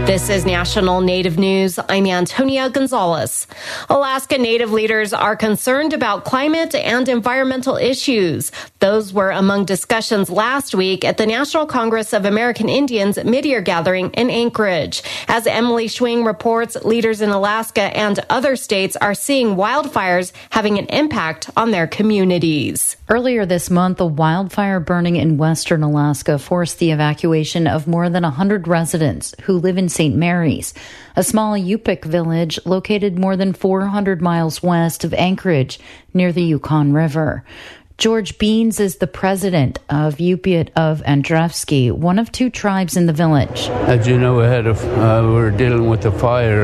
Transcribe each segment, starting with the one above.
This is National Native News. I'm Antonia Gonzalez. Alaska Native leaders are concerned about climate and environmental issues. Those were among discussions last week at the National Congress of American Indians mid-year gathering in Anchorage. As Emily Schwing reports, leaders in Alaska and other states are seeing wildfires having an impact on their communities. Earlier this month, a wildfire burning in western Alaska forced the evacuation of more than 100 residents who live in St. Mary's, a small Yupik village located more than 400 miles west of Anchorage near the Yukon River. George Beans is the president of Yupik of Andrevsky, one of two tribes in the village. As you know, we were dealing with a fire,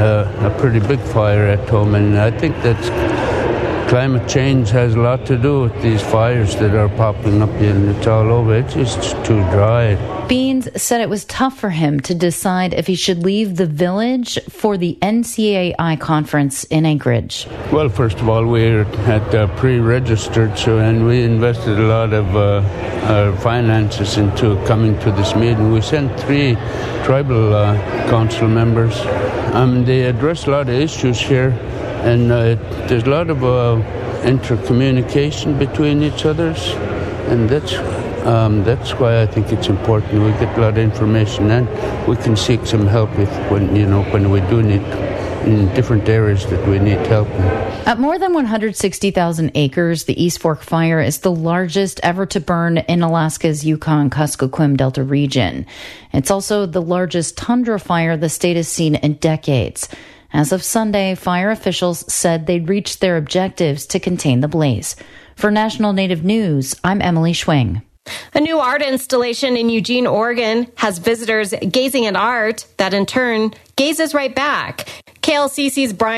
a pretty big fire at home, and I think that's climate change has a lot to do with these fires that are popping up, and it's all over. It's just too dry. Beans said it was tough for him to decide if he should leave the village for the NCAI conference in Anchorage. Well, first of all, we had pre-registered, and we invested a lot of our finances into coming to this meeting. We sent 3 tribal council members. They address a lot of issues here, and there's a lot of intercommunication between each others, and that's why I think it's important. We get a lot of information, and we can seek some help when we do need in different areas that we need help in. At more than 160,000 acres, the East Fork Fire is the largest ever to burn in Alaska's Yukon-Kuskokwim Delta region. It's also the largest tundra fire the state has seen in decades. As of Sunday, fire officials said they'd reached their objectives to contain the blaze. For National Native News, I'm Emily Schwing. A new art installation in Eugene, Oregon has visitors gazing at art that in turn gazes right back. KLCC's Brian